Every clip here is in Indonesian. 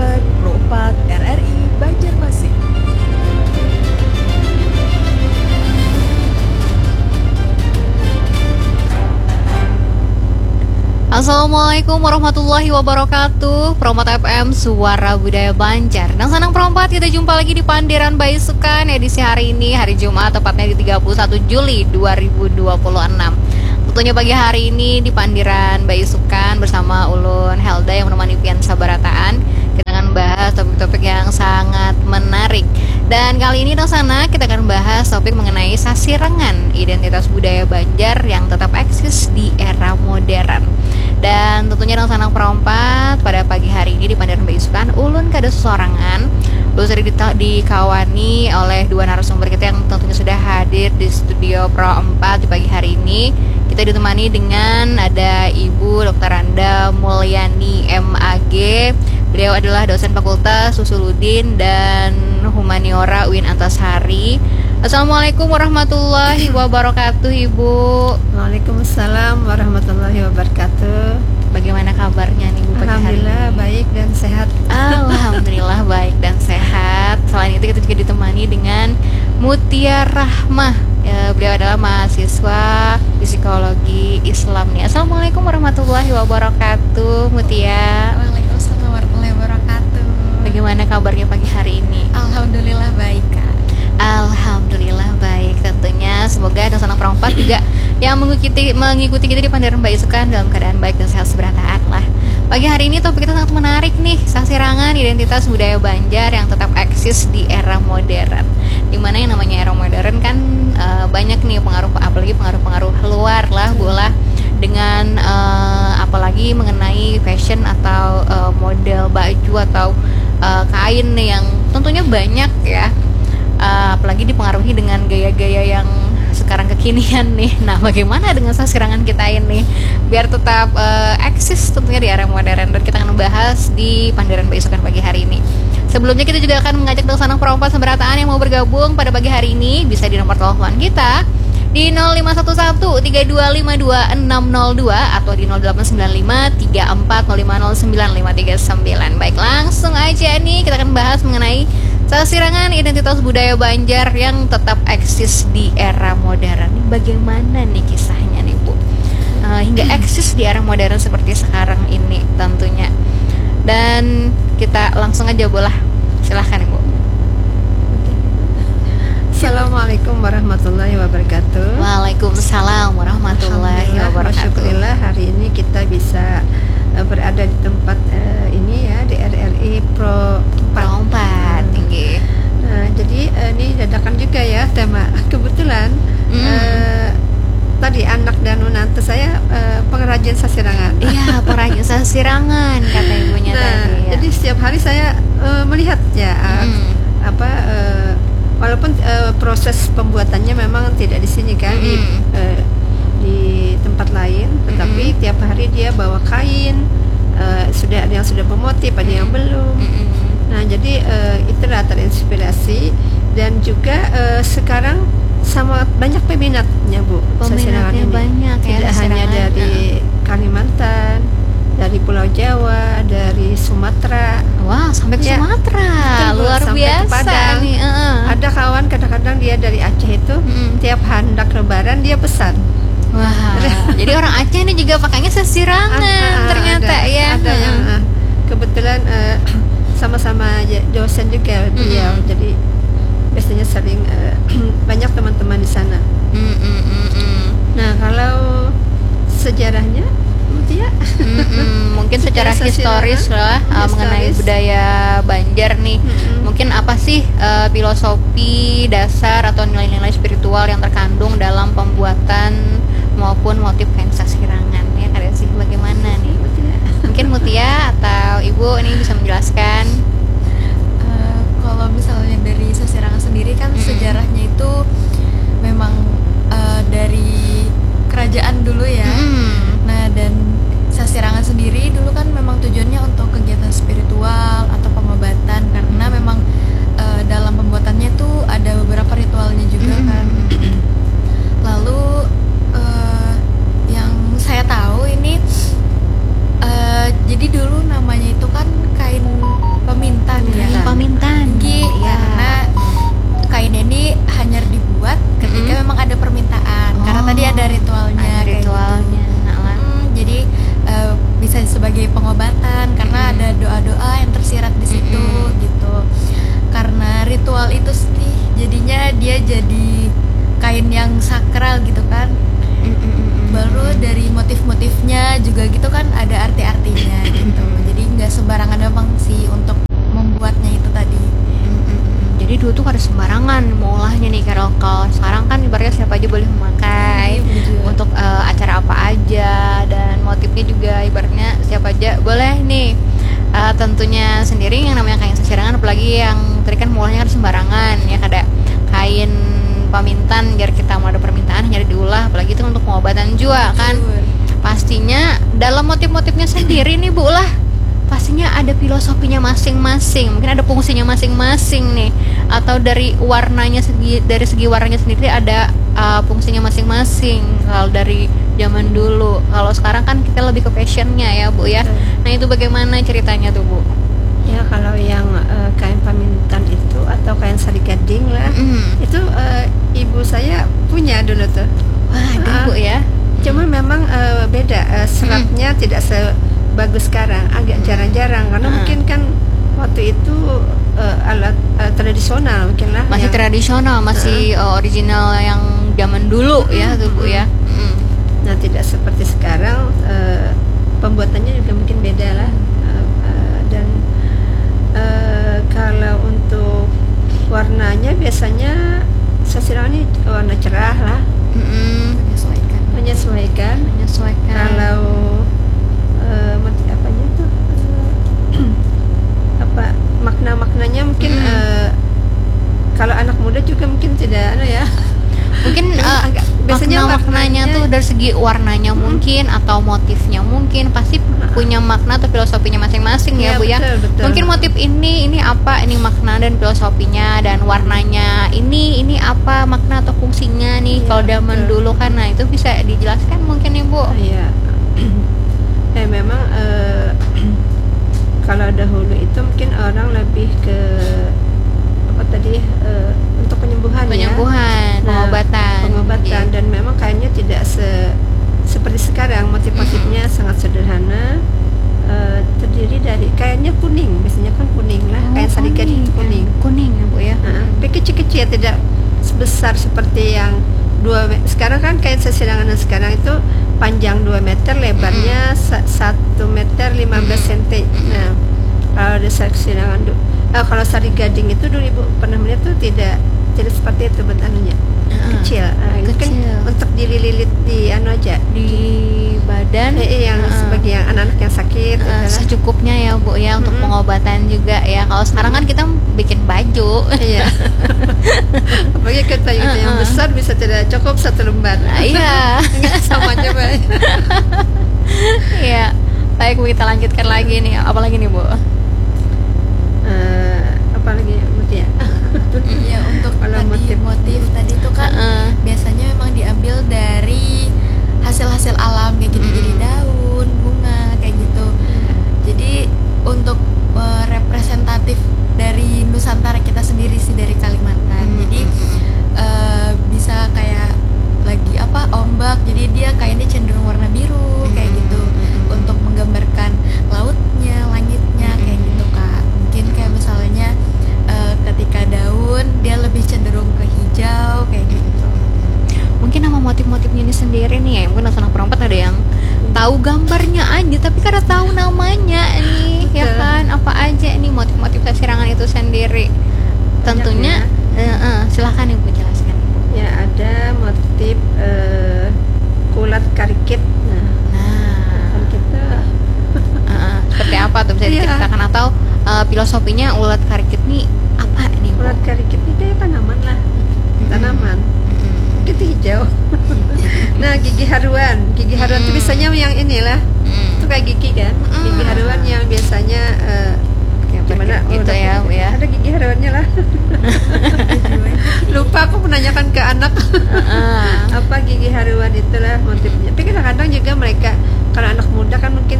Pasukan Pro 4 RRI Banjarmasin. Assalamualaikum warahmatullahi wabarakatuh. Promote FM Suara Budaya Banjar. Dan senang perompat, kita jumpa lagi di Pandiran Baisukan edisi hari ini, hari Jumat, tepatnya di 31 Juli 2026. Tentunya pagi hari ini di Pandiran Baisukan bersama Ulun Helda yang menemani Pian Sabarataan. Kita akan bahas topik-topik yang sangat menarik. Dan kali ini sana kita akan bahas topik mengenai sasirangan identitas budaya Banjar yang tetap eksis di era modern. Dan tentunya dalam sanang perompat pada pagi hari ini di Pandiran Baisukan, ulun kada sorangan. Ulun sudah dikawani oleh dua narasumber kita yang tentunya sudah hadir di studio Pro 4 di pagi hari ini. Kita ditemani dengan ada Ibu Dr. Randa Mulyani MAG. Beliau adalah dosen Fakultas Usuludin dan Humaniora UIN Antasari. Assalamualaikum warahmatullahi wabarakatuh, Ibu. Waalaikumsalam warahmatullahi wabarakatuh. Bagaimana kabarnya nih, Bu, pagi hari Alhamdulillah ini? baik dan sehat. Alhamdulillah baik dan sehat. Selain itu kita juga ditemani dengan Mutia Rahmah. Beliau adalah mahasiswa psikologi Islam nih. Assalamualaikum warahmatullahi wabarakatuh, Mutia. Waalaikumsalam warahmatullahi wabarakatuh. Bagaimana kabarnya pagi hari ini? Alhamdulillah baik, Kak. Alhamdulillah baik tentunya. Semoga dan senang perompat juga yang mengikuti kita di Pandiran Baisukan dalam keadaan baik dan sehat seberataan lah. Pagi hari ini topik kita sangat menarik nih, sasirangan identitas budaya Banjar yang tetap eksis di era modern. Dimana yang namanya era modern kan banyak nih pengaruh, apalagi pengaruh-pengaruh luar lah, bola dengan apalagi mengenai fashion atau model baju atau kain nih yang tentunya banyak ya. Apalagi dipengaruhi dengan gaya-gaya yang sekarang kekinian nih. Nah, bagaimana dengan sasirangan kita ini biar tetap eksis tentunya di era modern, dan kita akan membahas di Pandiran Baisukan pagi hari ini. Sebelumnya kita juga akan mengajak Delsana Perompat Seberataan yang mau bergabung pada pagi hari ini bisa di nomor telepon kita di 0511-3252-602 atau di 0895-340509-539. Baik, langsung aja nih kita akan bahas mengenai sasirangan identitas budaya Banjar yang tetap eksis di era modern. Ini bagaimana nih kisahnya nih, Bu? Hingga eksis di era modern seperti sekarang ini tentunya. Dan kita langsung aja bola. Silahkan, Ibu. Assalamualaikum warahmatullahi wabarakatuh. Waalaikumsalam warahmatullahi wabarakatuh. Alhamdulillah hari ini kita bisa berada di tempat ini ya, di RRI Pro 4. Tinggi. Nah, jadi ini dadakan juga ya tema. Kebetulan tadi anak dan menantu saya pengrajin sasirangan. Iya, pengrajin sasirangan kata ibunya tadi ya. Jadi setiap hari saya melihatnya walaupun proses pembuatannya memang tidak di sini kan, di tempat lain, tetapi tiap hari dia bawa kain, sudah ada yang sudah bermotif, ada yang belum. Nah, jadi itulah terinspirasi, dan juga sekarang sama banyak peminatnya, Bu. Peminatnya banyak ya. Tidak hanya dari Kalimantan, dari Pulau Jawa, dari Sumatera. Wah, sampai ke Sumatera. Betul, Luar sampai ke biasa Padang. nih. Ada kawan kadang-kadang dia dari Aceh itu, tiap hendak lebaran dia pesan. Wah, jadi orang Aceh ini juga pakainya sasirangan ternyata ya. Ada yang kebetulan sama-sama dosen juga beliau, jadi biasanya sering banyak teman-teman di sana. Nah, kalau sejarahnya ya, mungkin secara historis lah mengenai budaya Banjar nih. Mungkin apa sih filosofi dasar atau nilai-nilai spiritual yang terkandung dalam pembuatan maupun motif kain sasirangan ya, ada sih bagaimana nih? Mungkin Mutia atau Ibu ini bisa menjelaskan. Kalau misalnya dari sasirangan sendiri kan sejarahnya itu memang dari kerajaan dulu ya. Nah, dan sasirangan sendiri dulu kan memang tujuannya untuk kegiatan spiritual atau pengobatan, karena memang dalam pembuatannya tuh ada beberapa ritualnya juga kan. Lalu yang saya tahu ini jadi dulu namanya itu kan kain sebagai pengobatan karena ada doa-doa yang tersirat di situ gitu. Karena ritual itu sih jadinya dia jadi kain yang sakral gitu kan. Baru dari motif-motifnya juga gitu kan ada arti-artinya gitu. Jadi nggak sembarangan memang sih untuk membuatnya itu tadi. Jadi dulu tuh harus sembarangan mau olahnya nih, kalau sekarang kan ibaratnya siapa aja boleh memakai untuk acara apa aja, dan motifnya juga ibaratnya siapa aja boleh nih. Tentunya sendiri yang namanya kain sasirangan, apalagi yang tadi kan mulanya harus sembarangan ya, ada kain pamintan biar kita mau ada permintaan hanya diulah, apalagi itu untuk pengobatan juga kan. Pastinya dalam motif-motifnya sendiri nih Bu lah, pastinya ada filosofinya masing-masing, mungkin ada fungsinya masing-masing nih, atau dari warnanya dari segi warnanya sendiri ada fungsinya masing-masing. Kalau dari zaman dulu, kalau sekarang kan kita lebih ke fashionnya ya Bu ya. Nah itu bagaimana ceritanya tuh Bu? Ya kalau yang kain pamintan itu atau kain sari gading lah, itu ibu saya punya dulu tuh. Wah ada Bu ya. Cuma memang beda, seratnya tidak sebagus sekarang, agak jarang-jarang karena mungkin kan waktu itu alat tradisional mungkin lah. Masih yang, tradisional, masih original yang zaman dulu ya tuh Bu ya. Nah tidak seperti sekarang, pembuatannya juga mungkin beda lah. Dan kalau untuk warnanya biasanya sasirangan ini warna cerah lah, menyesuaikan. Kalau apanya tuh apa makna-maknanya mungkin kalau anak muda juga mungkin tidak ya. Mungkin biasanya maknanya tuh dari segi warnanya mungkin atau motifnya mungkin pasti punya makna atau filosofinya masing-masing ya Bu ya. Betul. Mungkin motif ini apa, ini makna dan filosofinya, dan warnanya ini apa makna atau fungsinya nih. Kalau zaman dulu kan, nah itu bisa dijelaskan mungkin ya Bu. Iya. Memang kalau dahulu itu mungkin orang lebih ke apa tadi untuk penyembuhan ya. Pengobatan dan memang kainnya tidak seperti sekarang, motif-motifnya sangat sederhana, terdiri dari kainnya kuning, biasanya kan kuning lah, kain sari gading itu kuning ya Bu ya. Tapi kecil-kecil, tidak sebesar seperti yang sekarang kan kain sasirangan sekarang itu panjang 2 meter, lebarnya 1 meter 15 cm. Nah kalau ada sasirangan kalau sari gading itu dulu Ibu pernah melihat tuh tidak seperti itu bentuknya, kecil. Itu kan untuk dililit di aja di badan, yang sebagai yang anak-anak yang sakit secukupnya ya Bu ya, untuk pengobatan juga ya. Kalau sekarang kan kita bikin baju. Iya. Apalagi kita yang besar bisa tidak cukup 1 lembar. Iya. Samanya baik. Iya. Baik Bu, kita lanjutkan lagi nih. Apalagi nih Bu? Apalagi ya? Ya untuk motif tadi itu kan biasanya memang diambil dari hasil-hasil alam kayak gitu, jadi daun, bunga kayak gitu. Jadi untuk representatif dari Nusantara kita sendiri sih, dari Kalimantan. Jadi bisa kayak lagi ombak, jadi dia kainnya cenderung warna biru kayak gitu, untuk menggambarkan lautnya, langitnya kayak gitu Kak. Mungkin kayak misalnya ketika daun dia lebih cenderung ke hijau kayak gitu. Mungkin nama motif-motifnya ini sendiri nih ya, mungkin anak perempuan ada yang tahu gambarnya aja tapi kada tahu namanya nih ya kan, apa aja nih motif-motif sasirangan itu sendiri. Tentunya silahkan Ibu jelaskan. Ya ada motif kulat karikit. Nah kita seperti apa tuh, bisa diceritakan atau filosofinya ulat karikit nih apa nih Bu? Ulat karikit ini kayak tanaman lah, tanaman gitu hijau. Nah gigi haruan itu biasanya yang inilah, itu kayak gigi kan, gigi haruan yang biasanya gimana itu ya Bu ya, ada gigi haruannya lah. Lupa aku menanyakan ke anak apa gigi haruan itulah motifnya. Tapi kadang-kadang juga mereka, kalau anak muda kan mungkin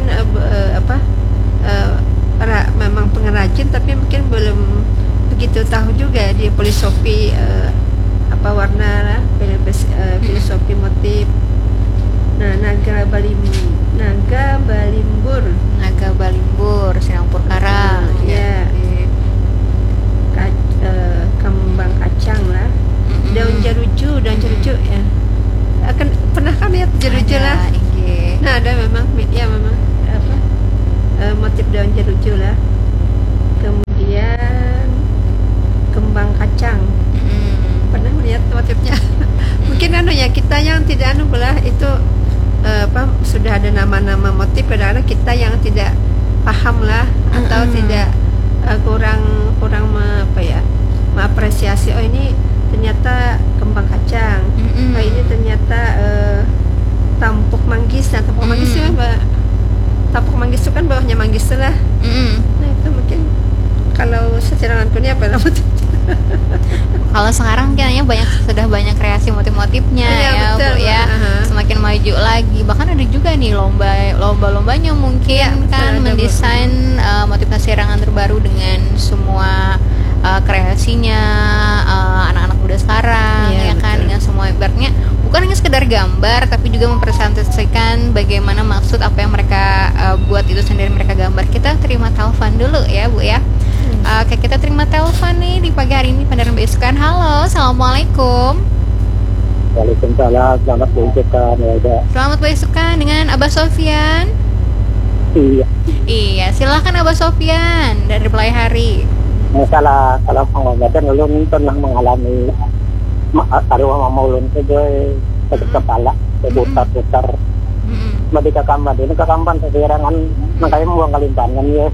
memang pengrajin tapi mungkin belum begitu tahu juga di filosofi warna lah, filosofi motif. Nah naga balimbur daun jeruju lah. Kemudian kembang kacang. Pernah melihat motifnya? Mungkin ya kita yang tidak belah itu sudah ada nama-nama motif, kadang-kadang kita yang tidak paham lah atau tidak kurang mengapresiasi. Oh, ini ternyata kembang kacang. Oh, ini ternyata tampuk manggis. Nah, tampuk manggis itu tampuk manggis itu kan bawahnya manggis lah. Nah, itu mungkin kalau sesiranganku ini apa namanya? Kalau sekarang kayaknya sudah banyak kreasi motif-motifnya ya, betul, Bu ya. Semakin maju lagi. Bahkan ada juga nih lomba-lombanya mungkin kan mendesain motif sasirangan terbaru dengan semua kreasinya anak-anak muda sekarang ya kan, dengan semua ibaratnya bukan hanya sekedar gambar tapi juga mempresentasikan bagaimana maksud apa yang mereka buat itu sendiri mereka gambar. Kita terima telepon dulu ya, Bu ya. Oke, kita terima telepon nih di pagi hari ini Pandaran Beisukan. Halo, assalamualaikum. Waalaikumsalam, selamat beisukan ya. Selamat beisukan dengan Abah Sofyan. Iya, silakan Abah Sofyan dari Pelai Hari. Masalah kalau pengobatan ulun pernah mengalami arwah maulun saja sakit kepala, putar-putar. Madi kakamban ini kakamban sesirangan makanya membuang kalimpangan ya.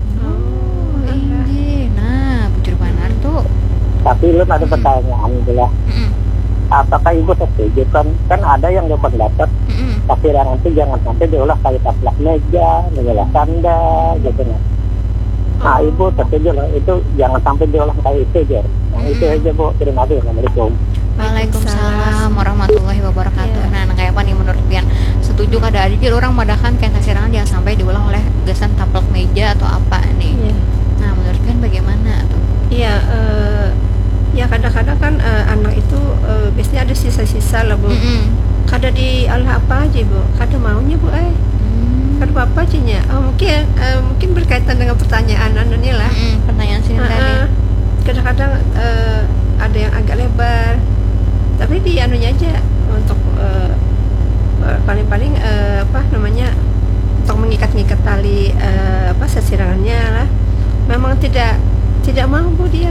Tapi lu ada pertanyaan juga. Apakah ibu setuju kan ada yang dia pendapat sasirangan itu jangan sampai diolah kayak taplak meja, menyelah sanda gitu ya. Nah, ibu setuju lah itu jangan sampai diolah kayak itu aja. Nah, itu aja, Bu. Terima kasih. Assalamualaikum. Waalaikumsalam warahmatullahi wabarakatuh. Nah, kayak apa nih menurut Pian? Setuju kada ada orang madakan kayak sasirangan jangan sampai diolah oleh gasan taplak meja atau apa nih. Nah, menurut Pian bagaimana tuh? Iya, ya kadang-kadang kan anak itu biasanya ada sisa-sisa lah, Bu. Kada diolah apa aja, Bu. Kada maunya, Bu. Kada apa aja nya. Mungkin berkaitan dengan pertanyaan ini lah. Pertanyaan sini tadi. Kadang-kadang ada yang agak lebar. Tapi di anunya aja untuk paling-paling untuk mengikat-ngikat tali sasirangannya lah. Memang tidak mau, Bu, dia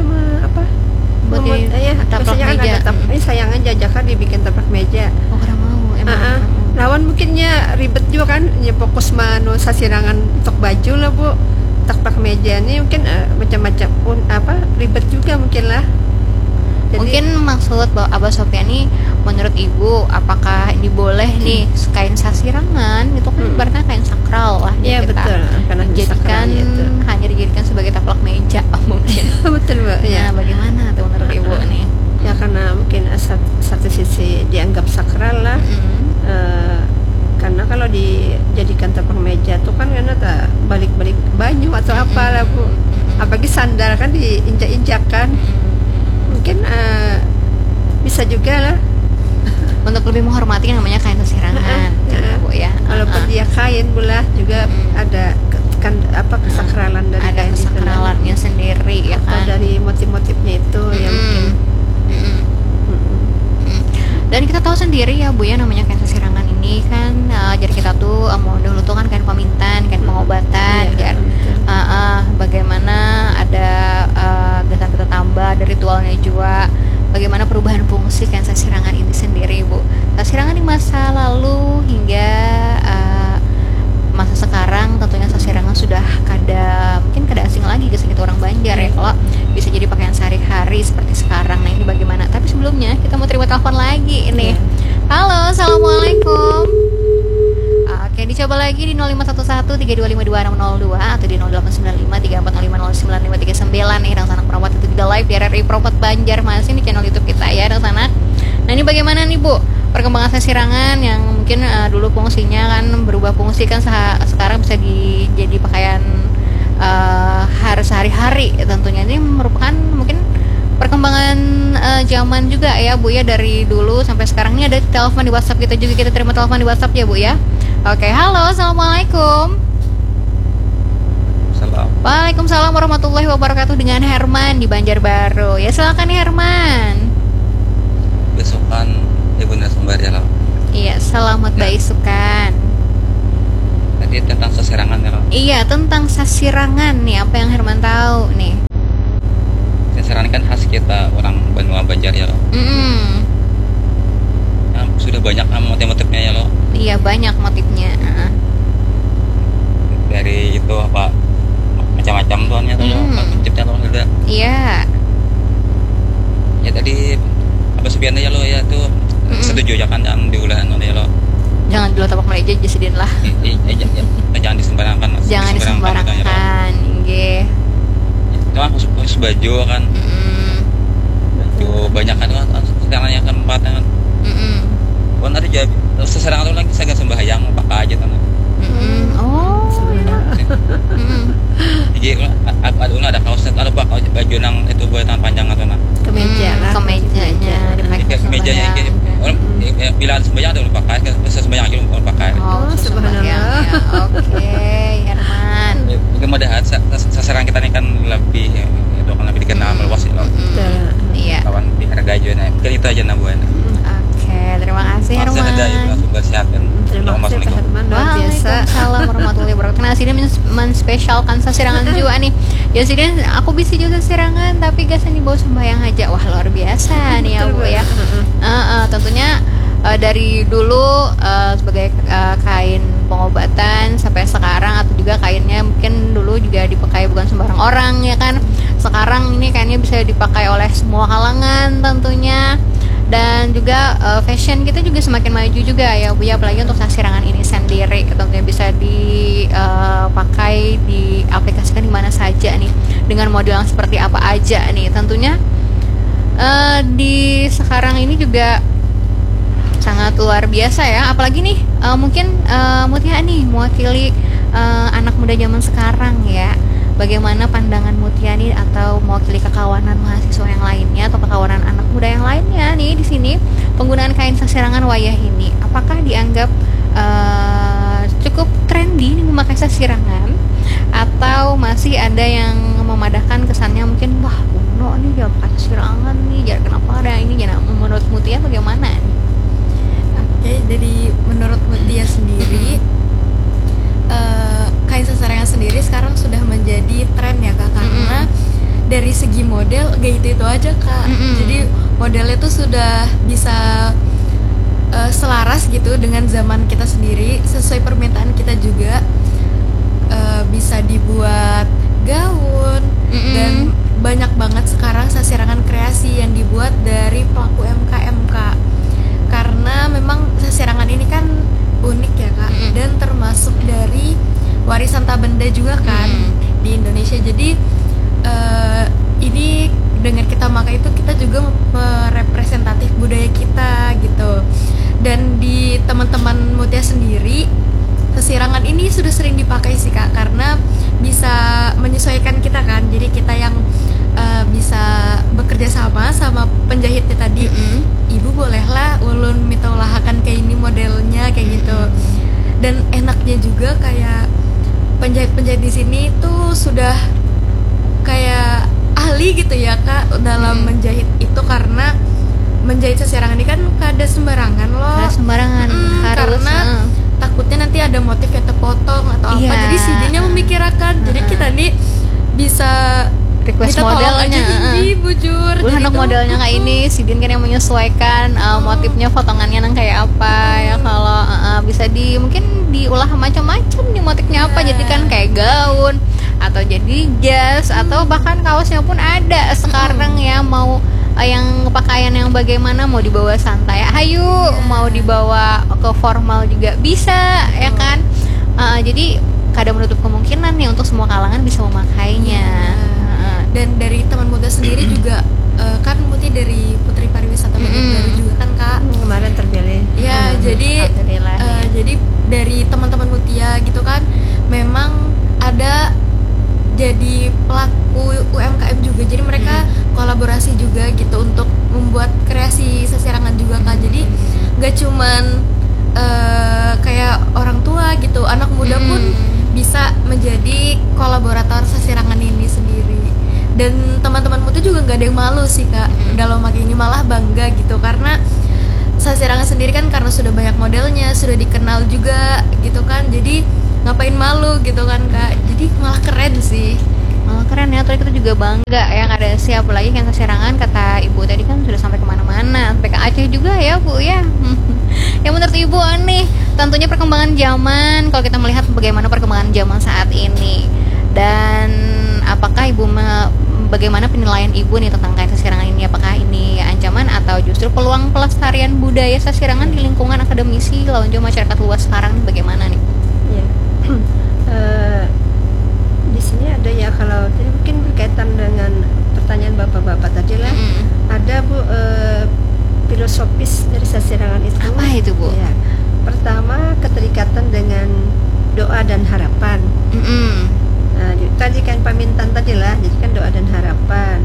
taplak meja. Sayang aja jangan dibikin taplak meja. Oh, kada mau emang. Lawan mungkinnya ribet juga kan, ya fokus sasirangan untuk baju lah, Bu. Taplak meja ini mungkin macam-macam ribet juga mungkin lah. Jadi, mungkin maksud bahwa Abah Sofyan nih menurut Ibu apakah ini boleh nih kain sasirangan itu kan ibaratnya kain sakral lah ya kita betul, karena dijadikan hanya dijadikan sebagai taplak meja mungkin. Betul, Bu. Ya. Nah, bagaimana tuh menurut Ibu nih? Ya karena mungkin satu sisi dianggap sakral lah. Karena kalau dijadikan taplak meja tuh kan karena balik-balik banyu atau apalah, Bu. Apalagi sandal kan diinjak-injak kan. Mungkin bisa juga lah untuk lebih menghormati yang namanya kain sasirangan, Bu ya. Walaupun dia kain bulah juga ada kesakralan dari ada kain kesakralannya sendiri ya kan. Dari motif-motifnya itu ya mungkin. Dan kita tahu sendiri ya, Bu ya, namanya kain sasirangan ini kan jadi kita tuh mau dulu tuh kan kain pemintan, kain pengobatan kan. Bagaimana ada gasan kita tambah dari ritualnya juga. Bagaimana perubahan fungsi kain sasirangan ini sendiri, Bu. Sasirangan di masa lalu hingga masa sekarang tentunya sasirangan sudah mungkin kada asing lagi ke segitu orang Banjar ya, kalau bisa jadi pakaian sehari-hari seperti sekarang. Nah, ini bagaimana? Tapi sebelumnya kita mau terima telepon lagi ini. Halo, assalamualaikum. Oke, dicoba lagi di 0511-3252-602 atau di 0895-3405-0959 nih, Rang Sanak Perompat itu juga live di RRI Perompat Banjarmasin di channel YouTube kita ya, Rang Sanak. Nah, ini bagaimana nih, Bu? Perkembangan sasirangan yang mungkin dulu fungsinya kan berubah fungsi kan sekarang bisa jadi pakaian sehari-hari tentunya. Ini merupakan mungkin perkembangan zaman juga ya, Bu ya, dari dulu sampai sekarang. Ini ada telepon di WhatsApp kita juga, kita terima telepon di WhatsApp ya, Bu ya. Oke, halo, assalamualaikum. Salam. Waalaikumsalam warahmatullahi wabarakatuh, dengan Herman di Banjarbaru. Ya, silakan Herman. Besukan Ibunda Sumber ya, Iya, selamat beisukan. Tadi Jadi tentang sasirangan ya. Iya, tentang sasirangan nih, apa yang Herman tahu nih? Sasirangan kan khas kita orang Benua Banjar ya. Nah, sudah banyak motif-motifnya ya lo. Iya, banyak motifnya. Dari itu apa macam-macam tuannya tuh motifnya lo sudah. Iya. Ya tadi apa sebenarnya ya lo ya tuh setuju ya kan yang diulang ya lo. Jangan dulu tapak meja jasidin lah. Jangan disembarangkan. Jangan disembarangkan. Nggih. Cuma khusus baju kan. Baju banyak kan sekarang yang keempat kan. Kan ada jadi seserangan itu lagi saya sembahyang pakai aja kan. Oh. Jadi ada kaosnya ada baju nang itu buatan panjang atau nang Kemeja lah. Kemejanya dipakai mejanya ini orang bila sembahyang ada lupa pakai sembahyang aja lupa pakai. Oh, subhanallah. ya. Oke, Herman. Kemudian sasaran kita ini kan lebih itu kan lebih dikenal meluas ya. Iya. Kawan dihargai juga. Mungkin itu aja nabuan. Oke, terima kasih Herman. Ada ibu sumber sehatkan. Terima kasih Pak Herman, luar biasa. Waalaikumsalam warahmatullahi wabarakatuh. Nah, sini menspesialkan sasirangan juga nih. Ya sini aku bisa juga sasirangan tapi gasan dibawa sembahyang aja. Wah, luar biasa nih ya Bu ya. Tentunya dari dulu sebagai kain pengobatan sampai sekarang, atau juga kainnya mungkin dulu juga dipakai bukan sembarang orang ya kan. Sekarang ini kainnya bisa dipakai oleh semua kalangan tentunya. Dan juga fashion kita juga semakin maju juga ya Bu ya, apalagi untuk sasirangan ini sendiri tentunya bisa dipakai, diaplikasikan di mana saja nih, dengan model yang seperti apa aja nih tentunya. Di sekarang ini juga sangat luar biasa ya, apalagi nih mungkin Mutia nih mewakili anak muda zaman sekarang ya. Bagaimana pandangan Mutia nih atau mewakili kekawanan mahasiswa yang lainnya atau kekawanan anak muda yang lainnya nih di sini, penggunaan kain sasirangan wayah ini apakah dianggap cukup trendy nih memakai sasirangan, atau masih ada yang memadahkan kesannya mungkin wah kuno nih jangan pakai sasirangan nih, jangan kenapa ada ini, jangan. Menurut Mutia bagaimana nih? Oke, dari menurut Mutia sendiri kain sasirangan sendiri sekarang sudah menjadi tren ya Kak, karena dari segi model gak itu aja Kak. Jadi modelnya tuh sudah bisa selaras gitu dengan zaman kita sendiri, sesuai permintaan kita juga. Bisa dibuat gaun dan banyak banget sekarang sasirangan kreasi yang dibuat dari pelaku UMKM Kak. Karena memang sasirangan ini kan unik ya Kak, dan termasuk dari warisan tak benda juga kan di Indonesia. Jadi ini dengan kita pakai itu kita juga merepresentatif budaya kita gitu. Dan di teman-teman Mutia sendiri, sasirangan ini sudah sering dipakai sih Kak, karena bisa menyesuaikan kita kan. Jadi kita yang bisa bekerja sama penjahitnya tadi, ibu bolehlah ulun minta ulahakan kayak ini modelnya kayak gitu. Dan enaknya juga kayak penjahit-penjahit di sini tuh sudah kayak ahli gitu ya Kak dalam menjahit itu, karena menjahit sasirangan ini kan kada sembarangan loh. Kada sembarangan, karena takutnya nanti ada motif yang terpotong atau apa. Jadi sidinnya memikirkan. Jadi kita nih bisa request modelnya, bujur. Untuk modelnya kayak ini, Sidin kan yang menyesuaikan motifnya, potongannya nang kayak apa ya. Kalau bisa mungkin diolah macam-macam nih motifnya apa, jadi kan kayak gaun atau jadi jas atau bahkan kaosnya pun ada sekarang ya. Mau yang pakaian yang bagaimana, mau dibawa santai ayo, mau dibawa ke formal juga bisa ya kan. Jadi kada menutup kemungkinan nih untuk semua kalangan bisa memakainya. Dan dari teman muda sendiri juga kan Muti dari Putri Pariwisata baru juga kan Kak, Kemarin terpilih. ya. Jadi jadi dari teman-teman Mutia gitu kan, memang ada jadi pelaku UMKM juga. Jadi mereka kolaborasi juga gitu untuk membuat kreasi sasirangan juga Kak. Jadi gak cuman kayak orang tua gitu, anak muda pun bisa menjadi kolaborator sasirangan ini sendiri. Dan teman-teman Muti juga nggak ada yang malu sih Kak dalam pakai ini, malah bangga gitu, karena sasirangan sendiri kan karena sudah banyak modelnya, sudah dikenal juga gitu kan. Jadi ngapain malu gitu kan Kak. Jadi malah keren sih. Malah keren ya, terus kita juga bangga ya Kak Desi, apalagi kan Sasirangan kata Ibu tadi kan sudah sampai kemana-mana, sampai ke Aceh juga ya Bu ya. Ya menurut Ibu nih, tentunya perkembangan zaman, kalau kita melihat bagaimana perkembangan zaman saat ini, dan apakah Ibu bagaimana penilaian Ibu nih tentang kain Sasirangan ini, apakah ini ancaman atau justru peluang pelestarian budaya Sasirangan di lingkungan akademisi lawan juga masyarakat luas sekarang nih, bagaimana nih? Ya. Di sini ada ya, kalau tadi mungkin berkaitan dengan pertanyaan bapak-bapak tadi lah, ada Bu filosofis dari Sasirangan itu. Apa itu Bu? Ya. Pertama, keterikatan dengan doa dan harapan. Nah, tadi kan pamintan tadi lah, jadi kan doa dan harapan.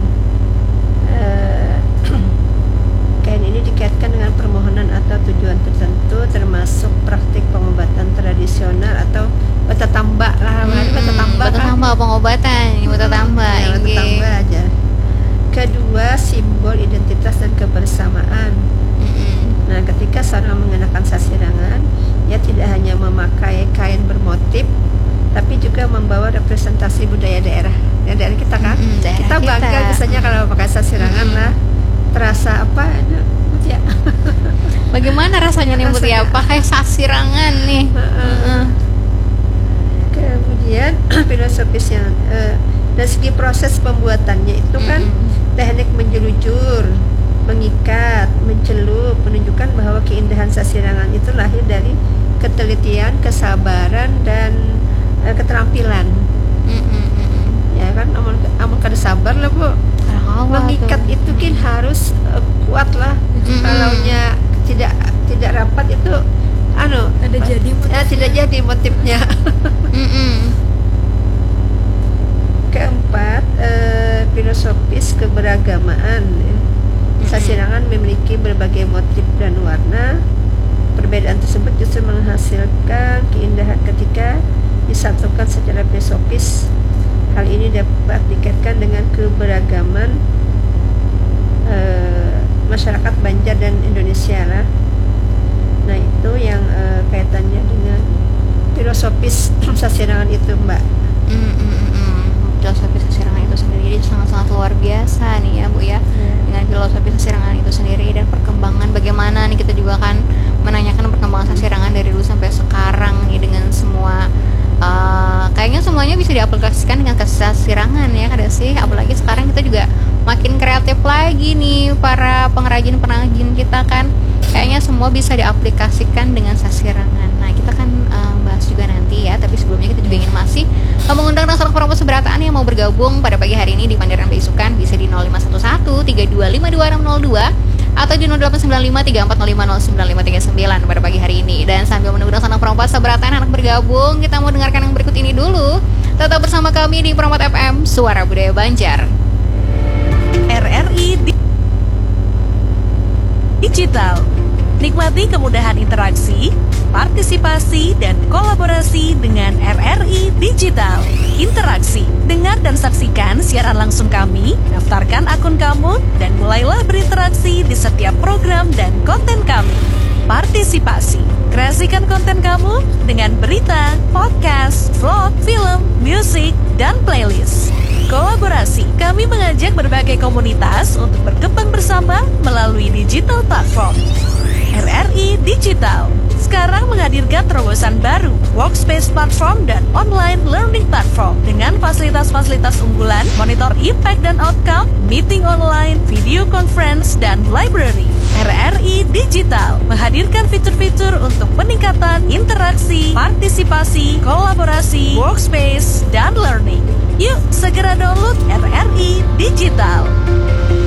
Kain ini dikaitkan dengan permohonan atau tujuan tertentu, termasuk praktik pengobatan tradisional atau bata tambak lah, bata tambak pengobatan, bata tambak, ya, bata tambak aja. Kedua, simbol identitas dan kebersamaan. Nah, ketika seorang mengenakan Sasirangan, ya tidak hanya memakai kain bermotif, tapi juga membawa representasi budaya daerah. Ya, daerah kita kan, kita bangga misalnya kalau pakai Sasirangan lah, terasa apa ya? Bagaimana rasanya nih Bu ya, pakai Sasirangan nih? Kemudian filosofisnya dari segi proses pembuatannya itu kan teknik menjelujur, mengikat, mencelup, menunjukkan bahwa keindahan Sasirangan itu lahir dari ketelitian, kesabaran, dan keterampilan. Ya kan, amun kada sabar lah Bu. Mengikat itu kan harus kuat lah. Kalaunya tidak rapat itu Ada jadi motifnya. tidak jadi motifnya. Keempat, filosofis keberagamaan. Sasirangan memiliki berbagai motif dan warna. Perbedaan tersebut justru menghasilkan keindahan ketika disatukan secara filosofis. Hal ini dapat dikaitkan dengan keberagaman masyarakat Banjar dan Indonesia lah. Nah, itu yang kaitannya dengan filosofis Sasirangan itu, Mbak. Filosofi Sasirangan itu sendiri sangat-sangat luar biasa nih ya Bu ya. Dengan filosofi Sasirangan itu sendiri dan perkembangan bagaimana nih, kita juga kan menanyakan perkembangan Sasirangan dari dulu sampai sekarang nih, dengan semua kayaknya semuanya bisa diaplikasikan dengan Sasirangan ya kada sih. Apalagi sekarang kita juga makin kreatif lagi nih para pengrajin kita kan, kayaknya semua bisa diaplikasikan dengan Sasirangan. Nah, kita kan bahas juga nanti ya, tapi sebelumnya kita juga ingin masih mengundang seorang perempuan seberataan yang mau bergabung pada pagi hari ini di Panderan Beisukan, bisa di 0511 3252 atau di 0895 3405 pada pagi hari ini. Dan sambil menunggu seorang perempuan seberataan anak bergabung, kita mau dengarkan yang berikut ini dulu. Tetap bersama kami di Promot FM, Suara Budaya Banjar. RRI Digital. Nikmati kemudahan interaksi, partisipasi, dan kolaborasi dengan RRI Digital. Interaksi, dengar dan saksikan siaran langsung kami, daftarkan akun kamu, dan mulailah berinteraksi di setiap program dan konten kami. Partisipasi, kreasikan konten kamu dengan berita, podcast, vlog, film, musik, dan playlist. Kolaborasi, kami mengajak berbagai komunitas untuk berkembang bersama melalui digital platform. RRI Digital sekarang menghadirkan terobosan baru, workspace platform dan online learning platform dengan fasilitas-fasilitas unggulan, monitor impact dan outcome, meeting online, video conference, dan library. RRI Digital menghadirkan fitur-fitur untuk peningkatan interaksi, partisipasi, kolaborasi, workspace, dan learning. Yuk segera download RRI Digital.